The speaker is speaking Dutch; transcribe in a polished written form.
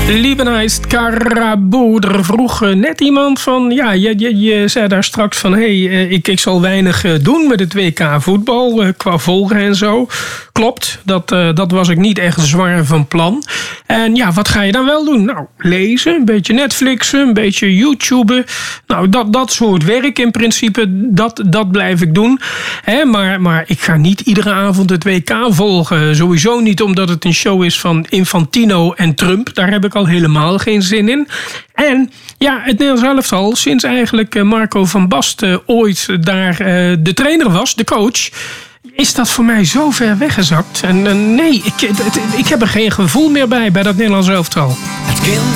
Liebenijst Carabou. Er vroeg net iemand van... Ja, je zei daar straks van... ik zal weinig doen met het WK voetbal. Qua volgen en zo. Klopt, dat was ik niet echt zwaar van plan. En ja, wat ga je dan wel doen? Nou, lezen, een beetje Netflixen, een beetje YouTuben. Nou, dat soort werk in principe, dat blijf ik doen. Maar ik ga niet iedere avond het WK volgen. Sowieso niet omdat het een show is van Infantino en Trump. Daar heb ik al helemaal geen zin in. En ja, het Nederlands elftal, sinds eigenlijk Marco van Basten ooit daar de trainer was, de coach... is dat voor mij zo ver weggezakt. En nee, ik heb er geen gevoel meer bij dat Nederlands elftal.